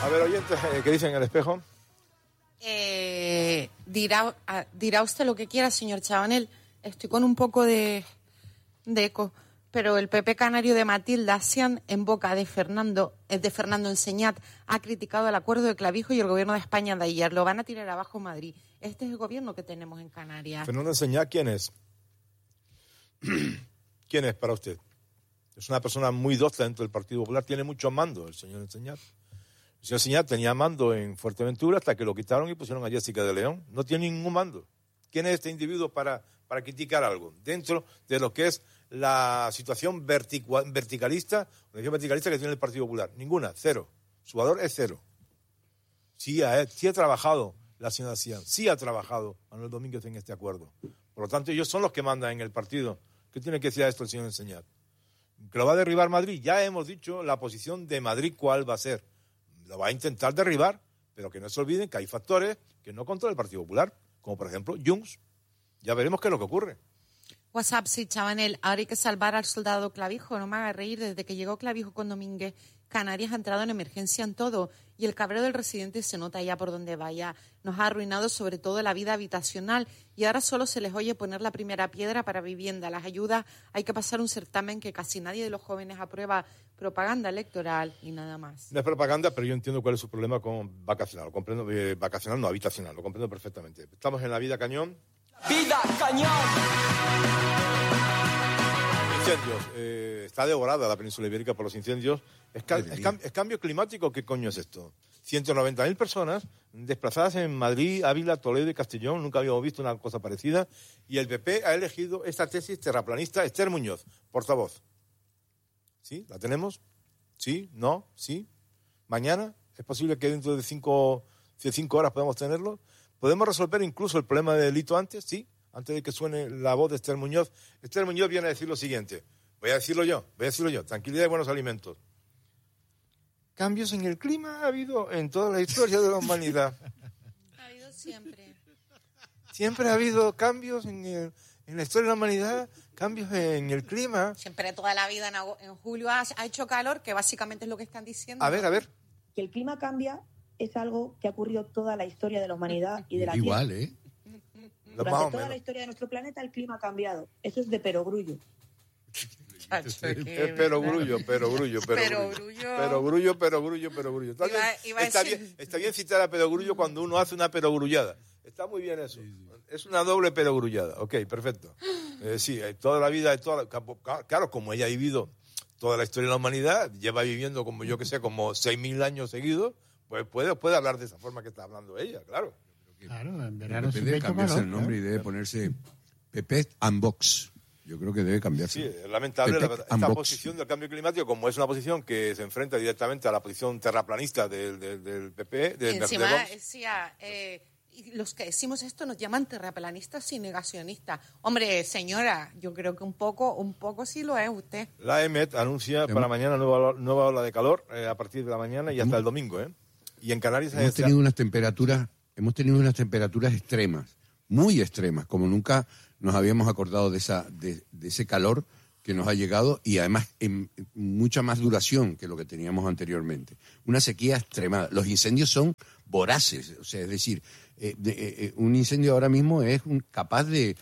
A ver, oyentes, ¿qué dicen en el espejo? Dirá usted lo que quiera, señor Chabanel. Estoy con un poco de eco. Pero el PP canario de Matilda Sian, en boca de Fernando Enseñat, ha criticado el acuerdo de Clavijo y el gobierno de España de ayer. Lo van a tirar abajo Madrid. Este es el gobierno que tenemos en Canarias. Fernando Enseñat, ¿quién es? ¿Quién es para usted? Es una persona muy dócil dentro del Partido Popular. Tiene mucho mando el señor Enseñat. El señor Enseñat tenía mando en Fuerteventura hasta que lo quitaron y pusieron a Jessica de León. No tiene ningún mando. ¿Quién es este individuo para criticar algo? Dentro de lo que es la situación verticalista que tiene el Partido Popular. Ninguna, cero. Su valor es cero. Sí ha trabajado la señora Sian, sí ha trabajado Manuel Domínguez en este acuerdo. Por lo tanto, ellos son los que mandan en el partido. ¿Qué tiene que decir a esto el señor Enseñat? ¿Que lo va a derribar Madrid? Ya hemos dicho la posición de Madrid cuál va a ser. Lo va a intentar derribar, pero que no se olviden que hay factores que no controla el Partido Popular, como por ejemplo Junts. Ya veremos qué es lo que ocurre. WhatsApp, sí, Chabanel. Ahora hay que salvar al soldado Clavijo. No me haga reír. Desde que llegó Clavijo con Domínguez, Canarias ha entrado en emergencia en todo. Y el cabreo del residente se nota ya por donde vaya. Nos ha arruinado sobre todo la vida habitacional. Y ahora solo se les oye poner la primera piedra para vivienda. Las ayudas hay que pasar un certamen que casi nadie de los jóvenes aprueba. Propaganda electoral y nada más. No es propaganda, pero yo entiendo cuál es su problema con vacacional. Lo comprendo, vacacional, no, habitacional. Lo comprendo perfectamente. Estamos en la vida cañón. ¡Vida cañón! Incendios. Está devorada la península ibérica por los incendios. ¿Es cambio climático? ¿Qué coño es esto? 190.000 personas desplazadas en Madrid, Ávila, Toledo y Castellón. Nunca habíamos visto una cosa parecida. Y el PP ha elegido esta tesis terraplanista. Esther Muñoz, portavoz. ¿Sí? ¿La tenemos? ¿Sí? ¿No? ¿Sí? ¿Mañana? ¿Es posible que dentro de 5 horas podamos tenerlo? ¿Podemos resolver incluso el problema del delito antes? Sí, antes de que suene la voz de Esther Muñoz. Esther Muñoz viene a decir lo siguiente. Voy a decirlo yo. Tranquilidad y buenos alimentos. Cambios en el clima ha habido en toda la historia de la humanidad. Ha habido siempre. Siempre ha habido cambios en la historia de la humanidad, cambios en el clima. Siempre, toda la vida en julio ha hecho calor, que básicamente es lo que están diciendo. A ver. Que el clima cambia es algo que ha ocurrido toda la historia de la humanidad y de la Igual, Tierra. Durante toda la historia de nuestro planeta el clima ha cambiado. Eso es de perogrullo. Perogrullo. Está bien citar a perogrullo cuando uno hace una perogrullada. Está muy bien eso. Es una doble perogrullada. Ok, perfecto. Sí, toda la vida, claro, como ella ha vivido toda la historia de la humanidad, lleva viviendo como 6.000 años seguidos, pues puede hablar de esa forma que está hablando ella, claro. Claro, en verano PP debe cambiarse el nombre y debe ponerse PP and Vox. Yo creo que debe cambiarse. Sí, es lamentable esta posición del cambio climático, como es una posición que se enfrenta directamente a la posición terraplanista del PP. Y encima decía, y los que decimos esto nos llaman terraplanistas y negacionistas. Hombre, señora, yo creo que un poco sí lo es usted. La EMET anuncia para mañana nueva ola de calor a partir de la mañana y hasta el domingo, ¿eh? Y en Canarias hemos tenido unas temperaturas extremas, muy extremas, como nunca nos habíamos acordado de ese calor que nos ha llegado y además en mucha más duración que lo que teníamos anteriormente. Una sequía extremada. Los incendios son voraces, o sea, es decir, un incendio ahora mismo es capaz de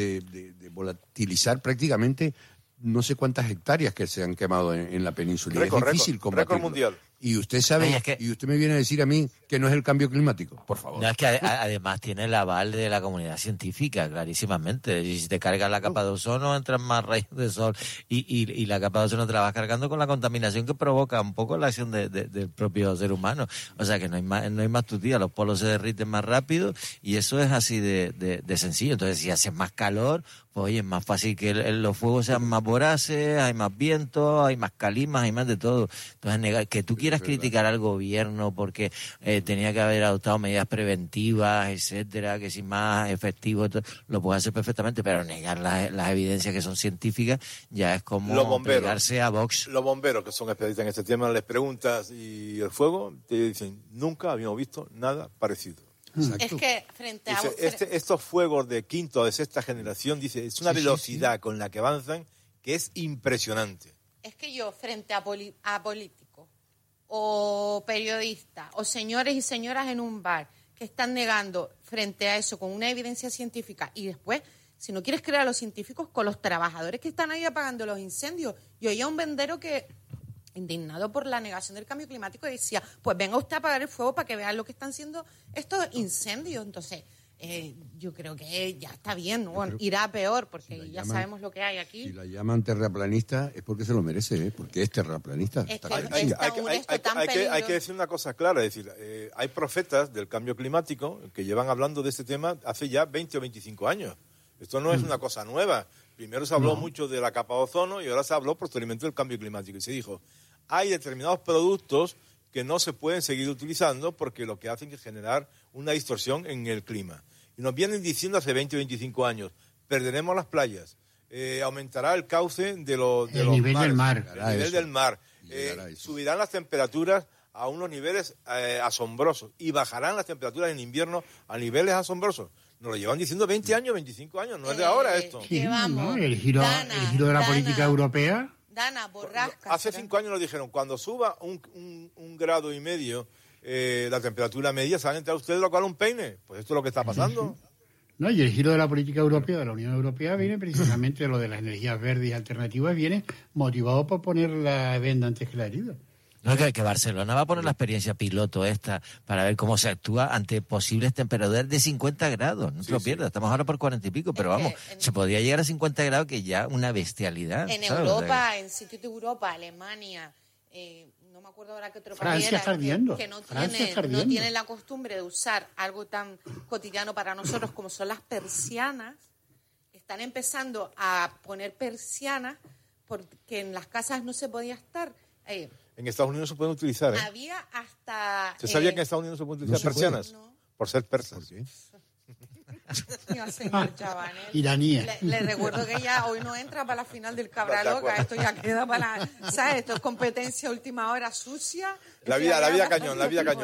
volatilizar prácticamente no sé cuántas hectáreas que se han quemado en la península. Es difícil combatirlo. Récord mundial. Y usted sabe, y usted me viene a decir a mí que no es el cambio climático, por favor. No, es que además tiene el aval de la comunidad científica, clarísimamente. Y si te cargas la capa de ozono, entran más rayos de sol y la capa de ozono te la vas cargando con la contaminación que provoca un poco la acción del propio ser humano. O sea que no hay más tutía, los polos se derriten más rápido y eso es así de sencillo. Entonces si hace más calor, pues oye, es más fácil que los fuegos sean más voraces, hay más viento, hay más calimas, hay más de todo. Entonces que tú quieras criticar al gobierno porque tenía que haber adoptado medidas preventivas, etcétera, que sin más efectivo, lo puede hacer perfectamente, pero negar las evidencias que son científicas ya es como pegarse a Vox. Los bomberos, que son especialistas en este tema, les preguntas y el fuego, te dicen, nunca habíamos visto nada parecido. Exacto. Es que frente a... Estos fuegos de quinta o de sexta generación, dice, es una velocidad con la que avanzan que es impresionante. Es que yo, frente a políticos o periodistas o señores y señoras en un bar que están negando frente a eso con una evidencia científica y después, si no quieres creer a los científicos, con los trabajadores que están ahí apagando los incendios. Yo oía un vendero que, indignado por la negación del cambio climático, decía, pues venga usted a apagar el fuego para que vean lo que están siendo estos incendios. Entonces, yo creo que ya está bien, ¿no? Bueno, irá a peor, porque si ya sabemos lo que hay aquí. Si la llaman terraplanista es porque se lo merece, porque es terraplanista. Es Está que clarísimo. Hay que decir una cosa clara, es decir, hay profetas del cambio climático que llevan hablando de este tema hace ya 20 o 25 años. Esto no es una cosa nueva. Primero se habló mucho de la capa de ozono y ahora se habló posteriormente del cambio climático. Y se dijo, hay determinados productos que no se pueden seguir utilizando porque lo que hacen es generar una distorsión en el clima. Y nos vienen diciendo hace 20 o 25 años, perderemos las playas, aumentará el cauce de los nivel del mar. El nivel del mar. Subirán las temperaturas a unos niveles asombrosos y bajarán las temperaturas en invierno a niveles asombrosos. Nos lo llevan diciendo 20 años, 25 años, no es de ahora esto. Sí, ¿no? El giro de la política europea. Dana, borrasca. Hace 5 años nos dijeron, cuando suba un grado y medio la temperatura media, ¿saben entre ustedes lo cual un peine? Pues esto es lo que está pasando. No, y el giro de la política europea, de la Unión Europea, viene precisamente lo de las energías verdes y alternativas, viene motivado por poner la venda antes que la herida. No, que Barcelona va a poner la experiencia piloto esta para ver cómo se actúa ante posibles temperaturas de 50 grados. No te lo pierdas, estamos ahora por 40 y pico, pero vamos, se podría llegar a 50 grados, que ya una bestialidad. En ¿sabes? Europa, en sitios de Europa, Alemania, no me acuerdo ahora qué otro país Francia está ardiendo. que no tiene la costumbre de usar algo tan cotidiano para nosotros como son las persianas. Están empezando a poner persianas porque en las casas no se podía estar. En Estados Unidos se pueden utilizar. Había hasta... ¿Se sabía que en Estados Unidos se pueden utilizar persianas? No. Por ser persas. ¿Por qué? Mira, señor Chabanel. Iranía. Le recuerdo que ella hoy no entra para la final del Cabra Loca. Esto ya queda para... ¿Sabes? Esto es competencia última hora sucia. La vida cañón.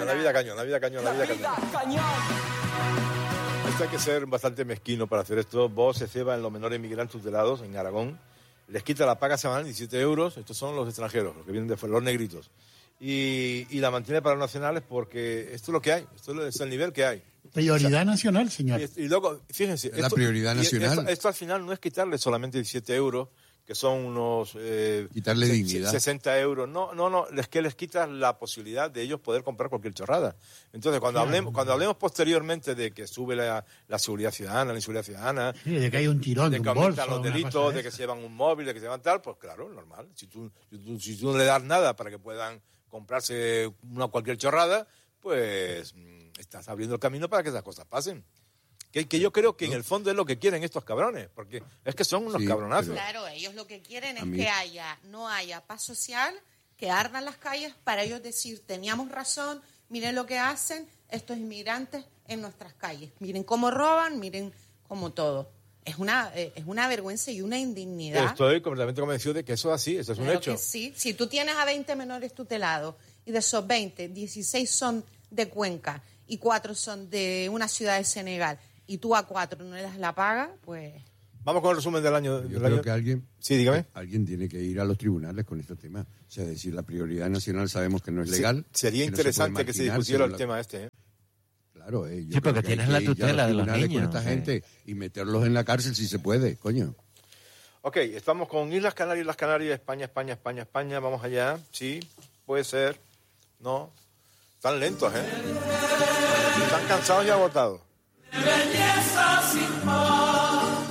Esto hay que ser bastante mezquino para hacer esto. Vos se ceba en los menores migrantes tutelados en Aragón. Les quita la paga semanal 17 euros. Estos son los extranjeros, los que vienen de fuera, los negritos. Y la mantiene para los nacionales porque esto es lo que hay. Esto es el nivel que hay. Prioridad nacional, señor. Y luego, fíjense. La prioridad nacional. Esto al final no es quitarle solamente 17 euros, que son unos... quitarle dignidad. 60 euros. No, es que les quitas la posibilidad de ellos poder comprar cualquier chorrada. Entonces, cuando hablemos posteriormente de que sube la seguridad ciudadana, la inseguridad ciudadana... Sí, de que hay un tirón, de que aumentan los delitos, de que se llevan un móvil, de que se llevan tal, pues claro, normal. Si tú no le das nada para que puedan comprarse cualquier chorrada, pues estás abriendo el camino para que esas cosas pasen. Que yo creo que en el fondo es lo que quieren estos cabrones, porque es que son unos cabronazos. Claro, ellos lo que quieren es que no haya paz social, que ardan las calles para ellos decir, teníamos razón, miren lo que hacen estos inmigrantes en nuestras calles. Miren cómo roban, miren cómo todo. Es una vergüenza y una indignidad. Estoy completamente convencido de que eso es así, eso es un hecho. Que sí. Si tú tienes a 20 menores tutelados y de esos 20, 16 son de Cuenca y 4 son de una ciudad de Senegal, y tú a 4 no le das la paga, pues... Vamos con el resumen del año. Yo creo que alguien... Sí, dígame. Alguien tiene que ir a los tribunales con este tema. O sea, decir, la prioridad nacional sabemos que no es legal. Sería interesante que se discutiera el tema este, ¿eh? Claro, sí, porque tienes la tutela de los niños. Con esta gente y meterlos en la cárcel si se puede, coño. Ok, estamos con Islas Canarias, España. Vamos allá. Sí, puede ser. No. Están lentos, ¿eh? Están cansados y agotados. Belleza sin par,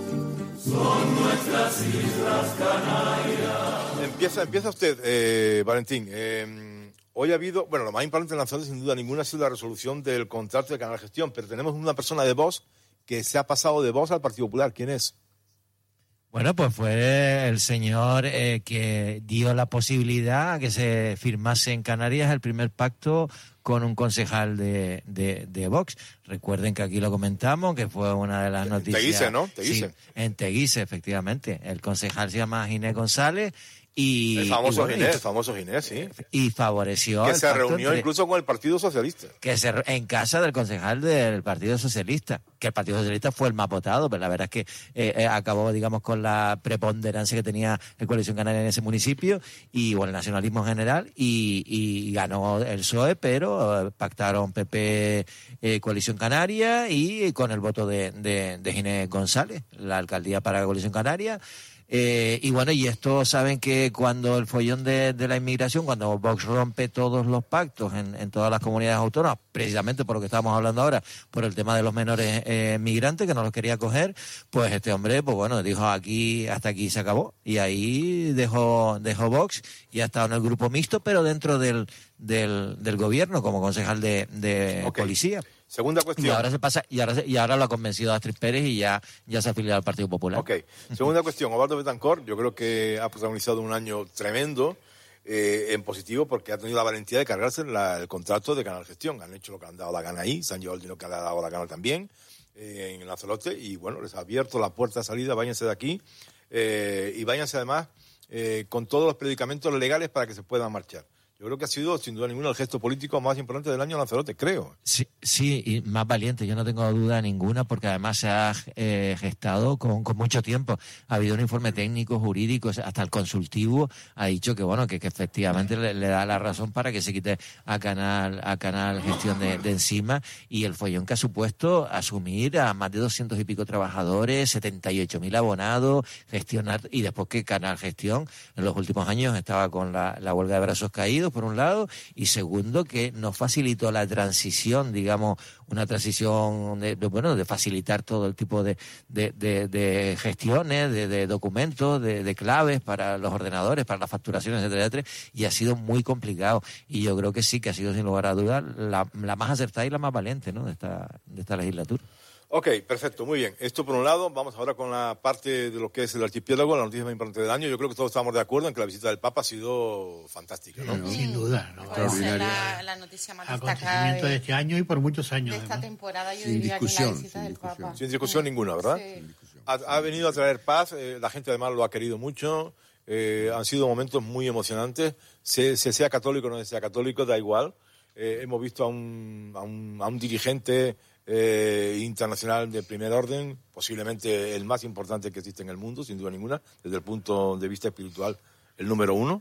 son nuestras Islas Canarias. Empieza usted, Valentín. Hoy ha habido, lo más importante en la zona sin duda ninguna ha sido la resolución del contrato de Canal Gestión, pero tenemos una persona de Vox que se ha pasado de Vox al Partido Popular. ¿Quién es? Bueno, pues fue el señor que dio la posibilidad a que se firmase en Canarias el primer pacto con un concejal de Vox. Recuerden que aquí lo comentamos, que fue una de las noticias. Teguise, ¿no? Teguise. Sí, en Teguise, efectivamente. El concejal se llama Ginés González Y, el famoso bueno, Ginés, el famoso Ginés, sí. Y favoreció... Que el se pacto reunió entre- incluso con el Partido Socialista. en casa del concejal del Partido Socialista, que el Partido Socialista fue el más votado, pero la verdad es que acabó, digamos, con la preponderancia que tenía el Coalición Canaria en ese municipio y bueno, el nacionalismo en general, y ganó el PSOE, pero pactaron PP, Coalición Canaria, y con el voto de Ginés González, la alcaldía para la Coalición Canaria. Y bueno, y esto saben que cuando el follón de la inmigración, cuando Vox rompe todos los pactos en todas las comunidades autónomas, precisamente por lo que estábamos hablando ahora, por el tema de los menores migrantes que no los quería coger, pues este hombre, pues bueno, dijo hasta aquí se acabó, y ahí dejó Vox y ha estado en el grupo mixto, pero dentro del gobierno como concejal de Ok. policía. Segunda Y cuestión. ahora se pasa, y ahora lo ha convencido a Astrid Pérez y ya se ha afiliado al Partido Popular. Ok. Segunda cuestión. Osvaldo Betancourt, yo creo que ha protagonizado un año tremendo en positivo porque ha tenido la valentía de cargarse el contrato de Canal Gestión. Han hecho lo que han dado la gana ahí, se han llevado el dinero que le ha dado la gana también en Lanzarote y bueno, les ha abierto la puerta de salida, váyanse de aquí y váyanse además con todos los predicamentos legales para que se puedan marchar. Yo creo que ha sido, sin duda ninguna, el gesto político más importante del año en Lanzarote, creo. Sí, y más valiente, yo no tengo duda ninguna, porque además se ha gestado con mucho tiempo. Ha habido un informe técnico, jurídico, hasta el consultivo ha dicho que bueno, que efectivamente le da la razón para que se quite a Canal Gestión de encima, y el follón que ha supuesto asumir a más de 200 y pico trabajadores, 78.000 abonados, gestionar, y después que Canal Gestión en los últimos años estaba con la huelga de brazos caídos, por un lado, y segundo, que nos facilitó la transición, digamos, una transición de facilitar todo el tipo de gestiones, de documentos, de claves para los ordenadores, para las facturaciones, etcétera, etcétera, y ha sido muy complicado. Y yo creo que sí, que ha sido sin lugar a dudas la más acertada y la más valiente, ¿no?, de esta legislatura. Ok, perfecto, muy bien. Esto por un lado. Vamos ahora con la parte de lo que es el archipiélago, la noticia más importante del año. Yo creo que todos estamos de acuerdo en que la visita del Papa ha sido fantástica, ¿no? Sin duda, ¿no? Puede ser la noticia más destacada Acontecimiento de este año y por muchos años. de esta además. temporada, yo Sin diría que la discusión, visita sin del discusión. Papa. Sin discusión ninguna, ¿verdad? Sí. Ha venido a traer paz, la gente además lo ha querido mucho, han sido momentos muy emocionantes, se sea católico o no sea católico, da igual. Hemos visto a un dirigente internacional de primer orden, posiblemente el más importante que existe en el mundo, sin duda ninguna, desde el punto de vista espiritual, el número uno.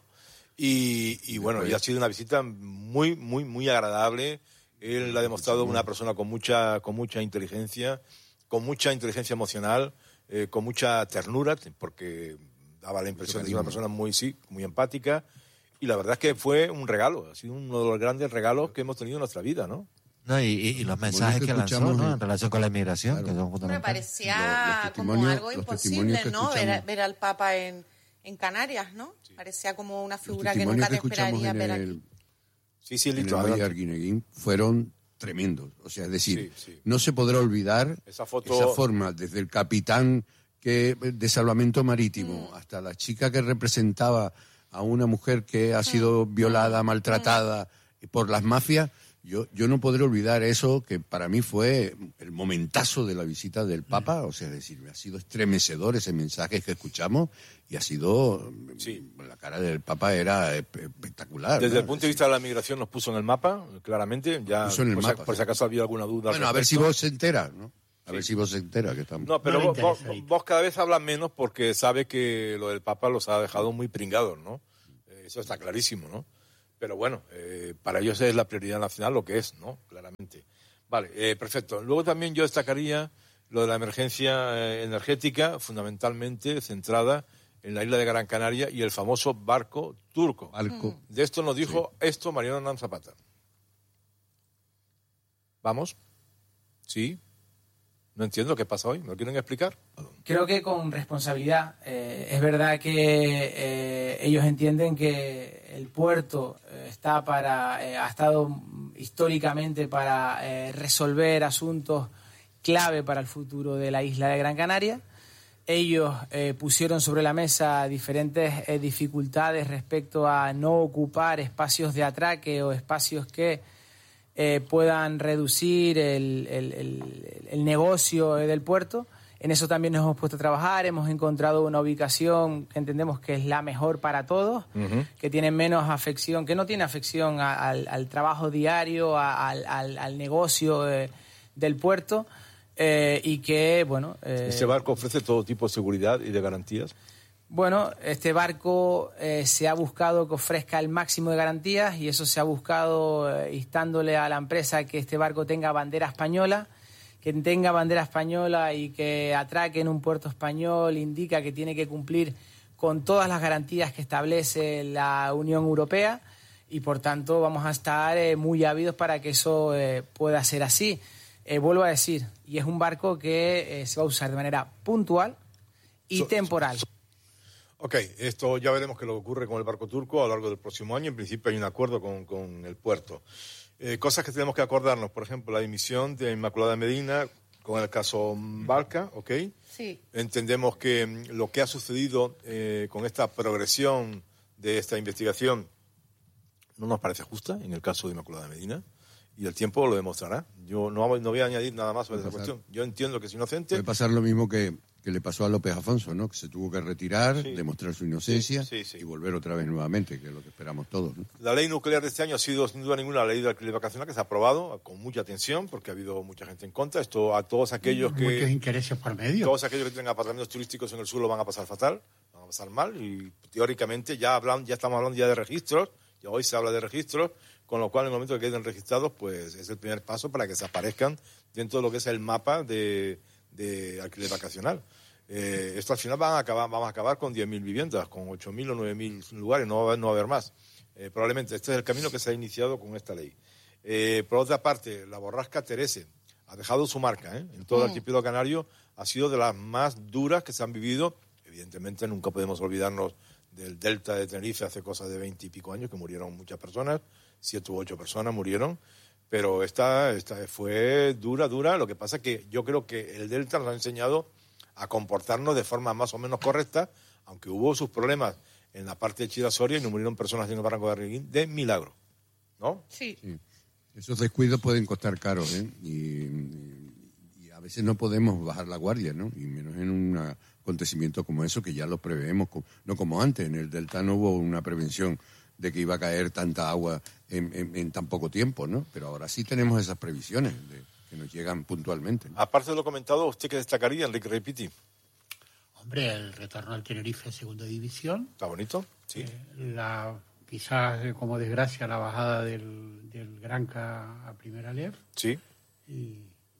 Y bueno, y ha sido una visita muy, muy, muy agradable. Él ha demostrado una persona con mucha inteligencia emocional, con mucha ternura, porque daba la impresión de ser una persona muy empática. Y la verdad es que fue un regalo, ha sido uno de los grandes regalos que hemos tenido en nuestra vida, ¿no? No, y los mensajes que lanzó, escuchamos, ¿no?, en relación con la inmigración, claro. que son Me fundamentales. parecía Los como testimonios- algo los imposible, testimonios que ¿no? escuchamos. Ver al Papa en Canarias, ¿no? Parecía como una Los figura que testimonios nunca que te escuchamos esperaría en ver el, aquí. Sí, en el listo, Valle de adelante. Arguineguín fueron tremendos. O sea, es decir, Sí. no se podrá olvidar Esa foto- esa forma, desde el capitán de salvamento marítimo hasta la chica que representaba a una mujer que ha sido violada, maltratada por las mafias. Yo no podré olvidar eso, que para mí fue el momentazo de la visita del Papa. O sea, es decir, ha sido estremecedor ese mensaje que escuchamos y ha sido... Sí. La cara del Papa era espectacular. Desde ¿no? el punto de vista de la migración nos puso en el mapa, claramente. Ya, Puso en el por, mapa, por si sí. acaso había alguna duda. al Bueno, a ver si respecto. vos se entera, ¿no? A ver si vos se entera que estamos... No, pero No le vos interesa ahorita. vos cada vez hablas menos porque sabe que lo del Papa los ha dejado muy pringados, ¿no? Eso está clarísimo, ¿no? Pero bueno, para ellos es la prioridad nacional lo que es, ¿no? Claramente. Vale, perfecto. Luego también yo destacaría lo de la emergencia energética, fundamentalmente centrada en la isla de Gran Canaria y el famoso barco turco. Barco. De esto nos dijo esto Mariano Hernán Zapata. ¿Vamos? ¿Sí? No entiendo qué pasa hoy. ¿Me lo quieren explicar? Creo que con responsabilidad. Es verdad que ellos entienden que el puerto ha estado históricamente para resolver asuntos clave para el futuro de la isla de Gran Canaria. Ellos pusieron sobre la mesa diferentes dificultades respecto a no ocupar espacios de atraque o espacios que puedan reducir el negocio del puerto, En eso también nos hemos puesto a trabajar, hemos encontrado una ubicación que entendemos que es la mejor para todos, que tiene menos afección, que no tiene afección al trabajo diario, al negocio del puerto, y que, bueno... ¿Este barco ofrece todo tipo de seguridad y de garantías? Bueno, este barco se ha buscado que ofrezca el máximo de garantías, y eso se ha buscado instándole a la empresa que este barco tenga bandera española, y que atraque en un puerto español indica que tiene que cumplir con todas las garantías que establece la Unión Europea, y por tanto vamos a estar muy ávidos para que eso pueda ser así. Vuelvo a decir, y es un barco que se va a usar de manera puntual y temporal. Ok, esto ya veremos qué es lo que ocurre con el barco turco a lo largo del próximo año. En principio hay un acuerdo con el puerto. Cosas que tenemos que acordarnos, por ejemplo, la dimisión de Inmaculada Medina con el caso Barca, ¿ok? Sí. Entendemos que lo que ha sucedido con esta progresión de esta investigación no nos parece justa en el caso de Inmaculada Medina, y el tiempo lo demostrará. Yo no voy a añadir nada más sobre esa cuestión. Yo entiendo que es inocente. Puede pasar lo mismo que le pasó a López Afonso, ¿no? Que se tuvo que retirar, demostrar su inocencia y volver otra vez nuevamente, que es lo que esperamos todos, ¿no? La ley nuclear de este año ha sido, sin duda ninguna, la ley de alquiler vacacional, que se ha aprobado con mucha atención, porque ha habido mucha gente en contra. Esto a todos aquellos muchos intereses por medio. Todos aquellos que tengan apartamentos turísticos en el sur lo van a pasar fatal, van a pasar mal, y teóricamente ya estamos hablando ya de registros, ya hoy se habla de registros, con lo cual en el momento que queden registrados, pues es el primer paso para que se aparezcan dentro de lo que es el mapa de alquiler vacacional. Esto al final vamos a acabar con 10.000 viviendas, con 8.000 o 9.000 lugares, no va a haber más. Probablemente este es el camino que se ha iniciado con esta ley. Por otra parte, la borrasca Terese ha dejado su marca, en todo el archipiélago canario, ha sido de las más duras que se han vivido. Evidentemente nunca podemos olvidarnos del delta de Tenerife hace cosas de 20 y pico años, que murieron muchas personas, 7 u 8 personas murieron, pero esta fue dura. Lo que pasa es que yo creo que el delta nos ha enseñado a comportarnos de forma más o menos correcta, aunque hubo sus problemas en la parte de Chira-Soria y no murieron personas en el barranco de Arguineguín de milagro, ¿no? Sí. Esos descuidos pueden costar caros, ¿eh? Y a veces no podemos bajar la guardia, ¿no? Y menos en un acontecimiento como eso, que ya lo preveemos, no como antes. En el delta no hubo una prevención de que iba a caer tanta agua en tan poco tiempo, ¿no? Pero ahora sí tenemos esas previsiones que nos llegan puntualmente, ¿no? Aparte de lo comentado, ¿usted qué destacaría, Enrique Repiti? Hombre, el retorno al Tenerife segunda división. ¿Está bonito? Sí. Quizás como desgracia la bajada del Granca a Primera Lev. Sí. Y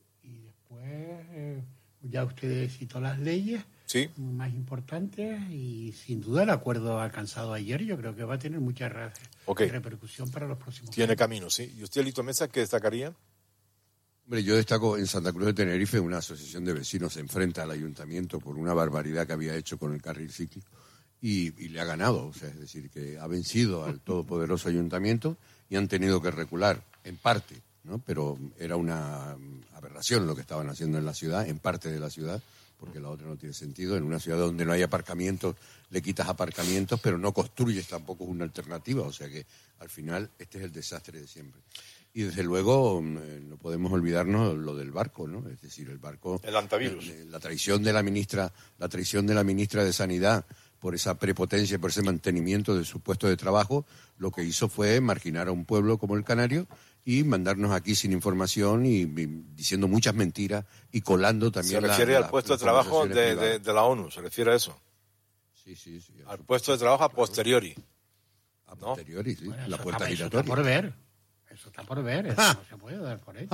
después ya usted citó las leyes más importantes, y sin duda el acuerdo alcanzado ayer yo creo que va a tener mucha repercusión para los próximos Tiene años. camino, sí. ¿Y usted, Lito Mesa, qué destacaría? Hombre, yo destaco en Santa Cruz de Tenerife una asociación de vecinos se enfrenta al ayuntamiento por una barbaridad que había hecho con el carril cíclico y le ha ganado, o sea, es decir, que ha vencido al todopoderoso ayuntamiento y han tenido que recular, en parte, ¿no? Pero era una aberración lo que estaban haciendo en la ciudad, en parte de la ciudad, porque la otra no tiene sentido. En una ciudad donde no hay aparcamientos, le quitas aparcamientos, pero no construyes tampoco una alternativa, o sea que al final este es el desastre de siempre. Y desde luego no podemos olvidarnos lo del barco, ¿no? Es decir, el barco... El antivirus. La traición de la ministra de Sanidad por esa prepotencia, por ese mantenimiento de su puesto de trabajo, lo que hizo fue marginar a un pueblo como el Canario y mandarnos aquí sin información y diciendo muchas mentiras y colando también... Se refiere al puesto de trabajo de la ONU, se refiere a eso. Sí. Al puesto de trabajo a posteriori. A posteriori, sí. Bueno, la puerta giratoria. Eso está por ver. Eso no se puede dar por hecho.